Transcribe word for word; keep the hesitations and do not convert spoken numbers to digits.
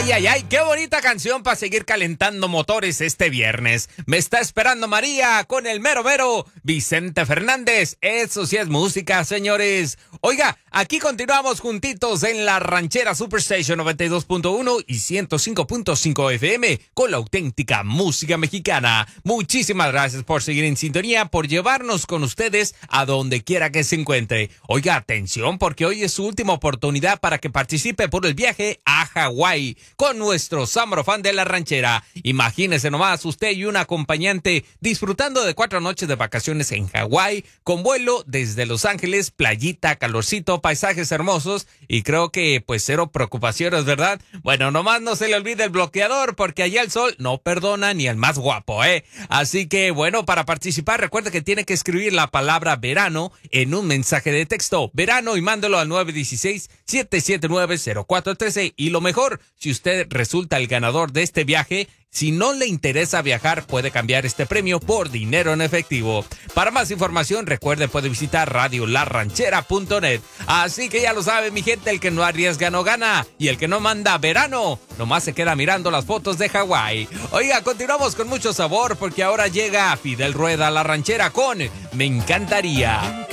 Ay, ay, ay, qué bonita canción para seguir calentando motores este viernes. Me está esperando María con el mero mero Vicente Fernández. Eso sí es música, señores. Oiga, aquí continuamos juntitos en la Ranchera Superstation noventa y dos punto uno y ciento cinco punto cinco F M con la auténtica música mexicana. Muchísimas gracias por seguir en sintonía, por llevarnos con ustedes a donde quiera que se encuentre. Oiga, atención, porque hoy es su última oportunidad para que participe por el viaje a Hawái con nuestro Summer Fan de la Ranchera. Imagínese nomás usted y un acompañante disfrutando de cuatro noches de vacaciones en Hawái con vuelo desde Los Ángeles, playita, calorcito, paisajes hermosos y creo que pues cero preocupaciones, ¿verdad? Bueno, nomás no se le olvide el bloqueador porque allá el sol no perdona ni al más guapo, ¿eh? Así que bueno, para participar recuerde que tiene que escribir la palabra verano en un mensaje de texto, verano, y mándelo al nueve uno seis, siete siete nueve, cero cuatro uno tres. Y lo mejor, si usted resulta el ganador de este viaje, si no le interesa viajar, puede cambiar este premio por dinero en efectivo. Para más información, recuerde, puede visitar radio la ranchera punto net. Así que ya lo sabe, mi gente, el que no arriesga no gana. Y el que no manda verano, nomás se queda mirando las fotos de Hawái. Oiga, continuamos con mucho sabor porque ahora llega Fidel Rueda a la ranchera con Me Encantaría.